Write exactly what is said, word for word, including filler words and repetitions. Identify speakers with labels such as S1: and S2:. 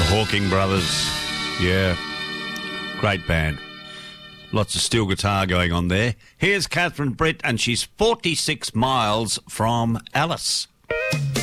S1: Hawking Brothers. Yeah. Great band. Lots of steel guitar going on there. Here's Catherine Britt, and she's forty-six miles from Alice.